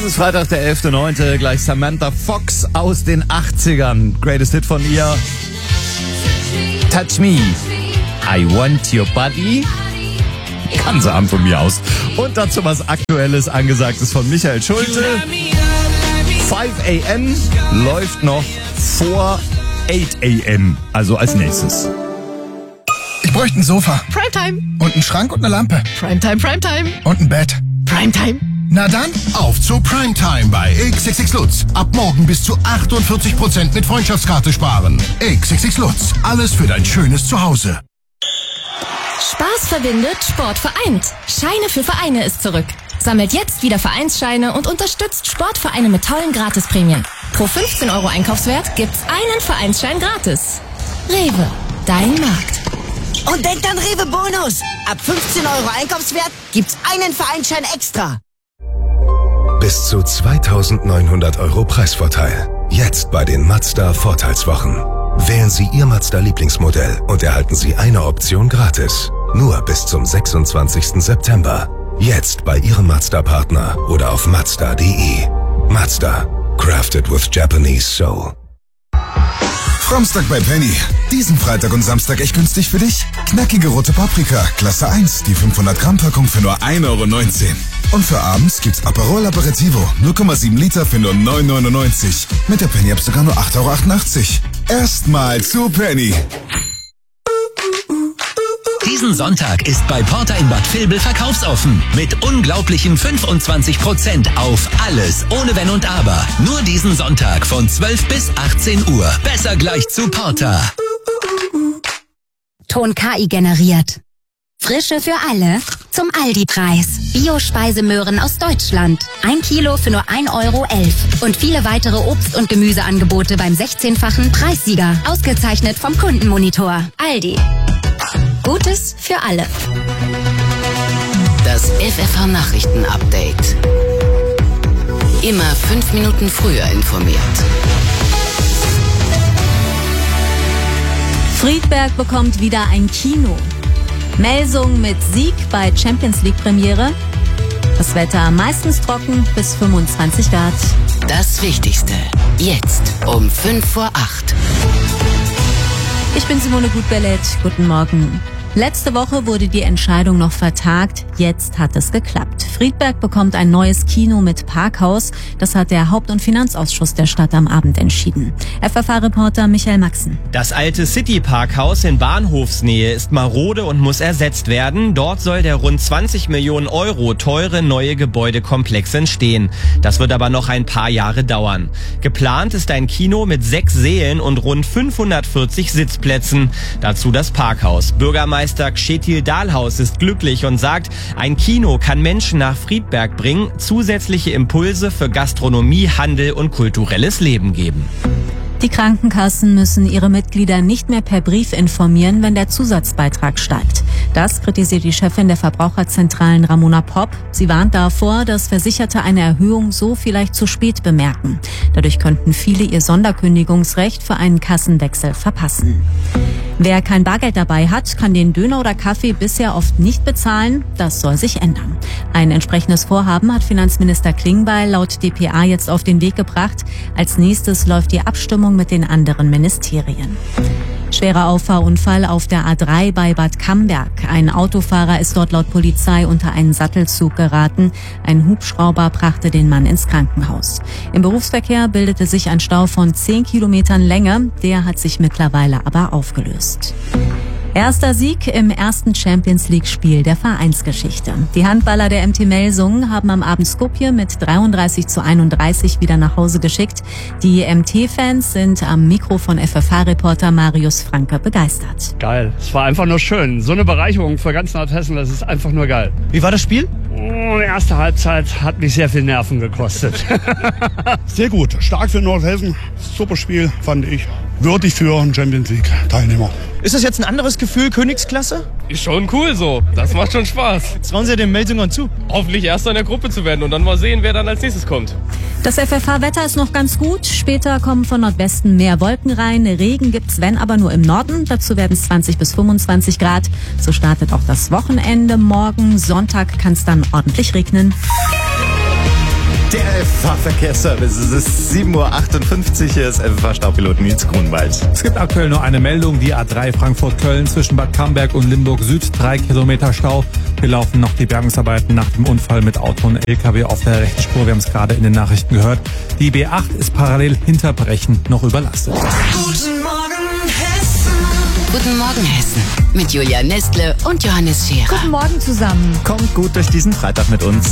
ist Freitag, der 11.09. Gleich Samantha Fox aus den 80ern. Greatest Hit von ihr. Touch Me. I Want Your Body. Kann sie haben von mir aus. Und dazu was Aktuelles, Angesagtes von Michael Schulte. 5 a.m. läuft noch vor 8 a.m. Also als nächstes. Ich bräuchte ein Sofa. Primetime. Und einen Schrank und eine Lampe. Primetime, Primetime. Und ein Bett. Primetime. Na dann, auf zu Primetime bei XXX Lutz. Ab morgen bis zu 48% mit Freundschaftskarte sparen. XXX Lutz. Alles für dein schönes Zuhause. Spaß verbindet, Sport vereint. Scheine für Vereine ist zurück. Sammelt jetzt wieder Vereinsscheine und unterstützt Sportvereine mit tollen Gratisprämien. Pro 15 € Einkaufswert gibt's einen Vereinsschein gratis. Rewe, dein Markt. Und denkt an Rewe Bonus. Ab 15 € Einkaufswert gibt's einen Vereinsschein extra. Bis zu 2.900 € Preisvorteil. Jetzt bei den Mazda Vorteilswochen. Wählen Sie Ihr Mazda-Lieblingsmodell und erhalten Sie eine Option gratis. Nur bis zum 26. September. Jetzt bei Ihrem Mazda-Partner oder auf Mazda.de. Mazda. Crafted with Japanese Soul. Samstag bei Penny. Diesen Freitag und Samstag echt günstig für dich. Knackige rote Paprika, Klasse 1, die 500 Gramm Packung für nur 1,19 €. Und für abends gibt's Aperol Aperitivo, 0,7 Liter für nur 9,99 €. Mit der Penny App sogar nur 8,88 €. Erstmal zu Penny. Diesen Sonntag ist bei Porter in Bad Vilbel verkaufsoffen. Mit unglaublichen 25% auf alles, ohne Wenn und Aber. Nur diesen Sonntag von 12 bis 18 Uhr. Besser gleich zu Porter. Ton KI generiert. Frische für alle zum Aldi-Preis. Bio-Speisemöhren aus Deutschland. 1 Kilo für nur 1,11 € Und viele weitere Obst- und Gemüseangebote beim 16-fachen Preissieger. Ausgezeichnet vom Kundenmonitor. Aldi. Gutes für alle. Das FFH-Nachrichten-Update. Immer 5 Minuten früher informiert. Friedberg bekommt wieder ein Kino. Melsung mit Sieg bei Champions-League-Premiere. Das Wetter meistens trocken bis 25 Grad. Das Wichtigste. Jetzt um 5 vor 8. Ich bin Simone Gutbellet. Guten Morgen. Letzte Woche wurde die Entscheidung noch vertagt. Jetzt hat es geklappt. Friedberg bekommt ein neues Kino mit Parkhaus. Das hat der Haupt- und Finanzausschuss der Stadt am Abend entschieden. FFH-Reporter Michael Maxen. Das alte City-Parkhaus in Bahnhofsnähe ist marode und muss ersetzt werden. Dort soll der rund 20 Millionen € teure neue Gebäudekomplex entstehen. Das wird aber noch ein paar Jahre dauern. Geplant ist ein Kino mit 6 Sälen und rund 540 Sitzplätzen. Dazu das Parkhaus. Bürgermeister Kjetil Dahlhaus ist glücklich und sagt, ein Kino kann Menschen nach Friedberg bringen, zusätzliche Impulse für Gastronomie, Handel und kulturelles Leben geben. Die Krankenkassen müssen ihre Mitglieder nicht mehr per Brief informieren, wenn der Zusatzbeitrag steigt. Das kritisiert die Chefin der Verbraucherzentralen Ramona Popp. Sie warnt davor, dass Versicherte eine Erhöhung so vielleicht zu spät bemerken. Dadurch könnten viele ihr Sonderkündigungsrecht für einen Kassenwechsel verpassen. Wer kein Bargeld dabei hat, kann den Döner oder Kaffee bisher oft nicht bezahlen. Das soll sich ändern. Ein entsprechendes Vorhaben hat Finanzminister Klingbeil laut dpa jetzt auf den Weg gebracht. Als nächstes läuft die Abstimmung mit den anderen Ministerien. Schwerer Auffahrunfall auf der A3 bei Bad Camberg. Ein Autofahrer ist dort laut Polizei unter einen Sattelzug geraten. Ein Hubschrauber brachte den Mann ins Krankenhaus. Im Berufsverkehr bildete sich ein Stau von 10 Kilometern Länge. Der hat sich mittlerweile aber aufgelöst. Erster Sieg im ersten Champions-League-Spiel der Vereinsgeschichte. Die Handballer der MT Melsungen haben am Abend Skopje mit 33:31 wieder nach Hause geschickt. Die MT-Fans sind am Mikro von FFH-Reporter Marius Franke begeistert. Geil, es war einfach nur schön. So eine Bereicherung für ganz Nordhessen, das ist einfach nur geil. Wie war das Spiel? Die erste Halbzeit hat mich sehr viel Nerven gekostet. Sehr gut, stark für Nordhessen. Super Spiel, fand ich. Würdig für einen Champions-League-Teilnehmer. Ist das jetzt ein anderes Gefühl, Königsklasse? Ist schon cool so. Das macht schon Spaß. Trauen Sie den Melsungern zu? Hoffentlich Erster in der Gruppe zu werden und dann mal sehen, wer dann als nächstes kommt. Das FFH-Wetter ist noch ganz gut. Später kommen von Nordwesten mehr Wolken rein. Regen gibt's, wenn aber nur im Norden. Dazu werden es 20 bis 25 Grad. So startet auch das Wochenende. Morgen, Sonntag, kann es dann ordentlich regnen. Der FFH-Verkehrsservice. Es ist 7.58 Uhr. Hier ist FFH-Staubpilot Nils Grunwald. Es gibt aktuell nur eine Meldung. Die A3 Frankfurt-Köln zwischen Bad Camberg und Limburg Süd. 3 Kilometer Stau. Wir laufen noch die Bergungsarbeiten nach dem Unfall mit Auto und LKW auf der rechten Spur. Wir haben es gerade in den Nachrichten gehört. Die B8 ist parallel hinter Brechen noch überlastet. Guten Morgen, Hessen. Guten Morgen, Hessen. Mit Julia Nestle und Johannes Scherer. Guten Morgen zusammen. Kommt gut durch diesen Freitag mit uns.